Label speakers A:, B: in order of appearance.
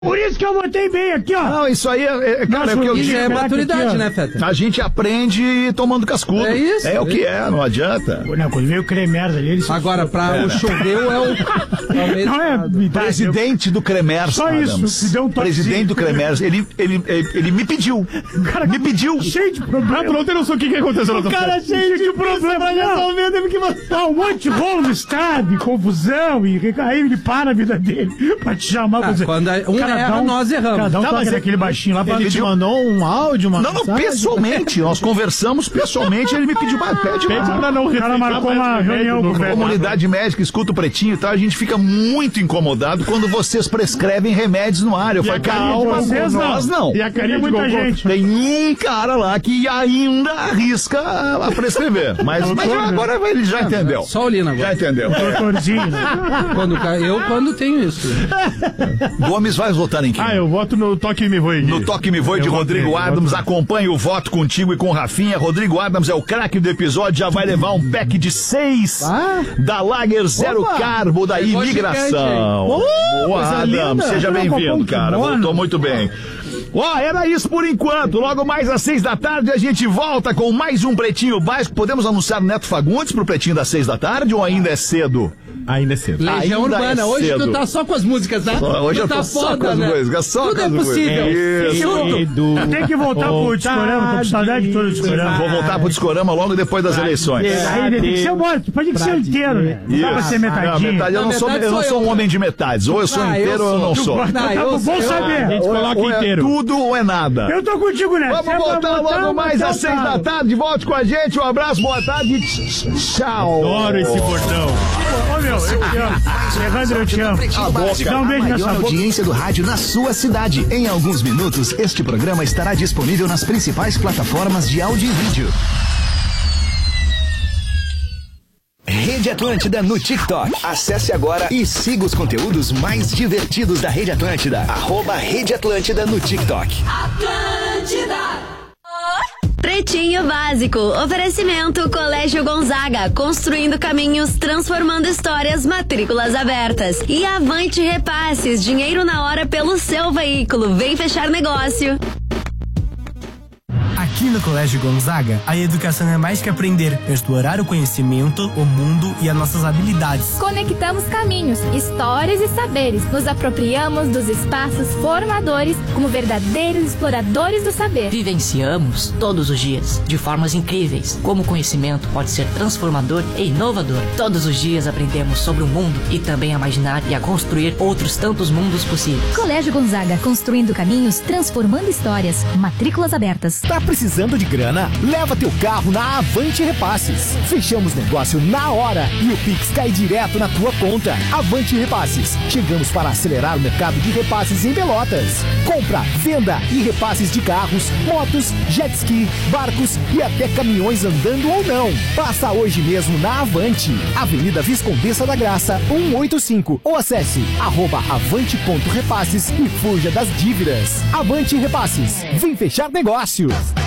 A: Por isso que eu botei bem aqui, ó.
B: Não, isso aí cara, é o que eu digo.
C: Isso é maturidade, né, Feta?
B: A gente aprende tomando cascudo.
C: É isso.
B: É o que é, não adianta.
A: Não, quando veio o Cremerza ali, ele se...
C: Agora, pra o choveu é o...
A: Não é...
B: Presidente do Cremers,
A: Só
B: Adams.
A: isso, me deu um toquezinho.
B: Presidente do Cremers, ele me pediu.
A: Cara,
B: me pediu.
A: Cheio de problema.
B: Tu não tem noção o que aconteceu na tua
A: Cara, cheio de problema. Resolver, teve que mandar um monte de rolo no estado, confusão, e aí ele para a vida dele pra te chamar.
C: Quando erra, nós erramos.
A: Cada um toca daquele baixinho lá.
B: Ele
D: te mandou um áudio, uma
B: Não, pessoalmente. Nós conversamos pessoalmente, ele me pediu, pede pra não
A: o cara marcou uma reunião com o velho.
B: Comunidade médica, escuta o Pretinho e tal, a gente fica muito incomodado quando vocês prescrevem remédios no ar. Eu falei, calma, nós não.
A: E a carinha de muita gente.
B: Tem um cara lá que ainda arrisca a prescrever. Mas agora ele já entendeu.
C: Só o Lino agora.
B: Já entendeu.
A: Doutorzinho.
C: Quando tenho isso.
B: Gomes vai votar em quem?
D: Eu voto no Toque Me Voe.
B: No Toque Me Voe de Rodrigo Adams. Acompanhe o voto contigo e com o Rafinha. Rodrigo Adams é o craque do episódio. Já vai levar um pack de 6 da Lager Zero Carbo da imigração. Boa, Adams. Seja bem-vindo, cara. Voltou muito bem. Era isso por enquanto. Logo mais às 6 da tarde a gente volta com mais um Pretinho Básico. Podemos anunciar o Neto Fagundes pro Pretinho das 6 da tarde ou ainda é cedo?
D: Ainda é cedo.
C: Legião
B: Ainda
C: Urbana. Hoje tu tá só com as músicas, tá?
B: Hoje eu
C: tá
B: tô só com as músicas, só
C: Tudo
B: com
C: é
B: as
C: possível.
B: músicas.
A: Tem que voltar pro Discorama, tô com saudade de todo o Discorama.
B: Vou voltar pro Discorama logo depois das eleições.
A: Aí tem que ser pode ser inteiro, né? Não dá pra ser metadinho.
B: Metade, eu não sou um homem de metades. Ou eu sou inteiro ou eu não sou.
A: Bom saber.
D: A gente coloca inteiro.
B: É tudo ou é nada.
A: Eu tô contigo, né?
B: Vamos voltar logo mais às 6 da tarde. Volte com a gente. Um abraço, boa tarde. Tchau.
D: Adoro esse bordão.
A: Ô, meu, eu te amo. Evandro, eu te amo. Dá um beijo nessa boca.
E: Audiência do rádio na sua cidade. Em alguns minutos, este programa estará disponível nas principais plataformas de áudio e vídeo. Rede Atlântida no TikTok. Acesse agora e siga os conteúdos mais divertidos da Rede Atlântida. @Rede Atlântida no TikTok.
F: Atlântida. Pretinho Básico. Oferecimento Colégio Gonzaga. Construindo caminhos, transformando histórias, matrículas abertas. E Avante Repasses. Dinheiro na hora pelo seu veículo. Vem fechar negócio.
G: Aqui no Colégio Gonzaga, a educação é mais que aprender, é explorar o conhecimento, o mundo e as nossas habilidades.
H: Conectamos caminhos, histórias e saberes. Nos apropriamos dos espaços formadores como verdadeiros exploradores do saber.
I: Vivenciamos todos os dias, de formas incríveis, como o conhecimento pode ser transformador e inovador. Todos os dias aprendemos sobre o mundo e também a imaginar e a construir outros tantos mundos possíveis.
H: Colégio Gonzaga, construindo caminhos, transformando histórias. Matrículas abertas.
J: Tá precisando de grana? Leva teu carro na Avante Repasses. Fechamos negócio na hora e o Pix cai direto na tua conta. Avante Repasses. Chegamos para acelerar o mercado de repasses em Pelotas. Compra, venda e repasses de carros, motos, jet ski, barcos e até caminhões andando ou não. Passa hoje mesmo na Avante. Avenida Viscondessa da Graça, 185. Ou acesse @avante.repasses e fuja das dívidas. Avante Repasses. Vem fechar negócios.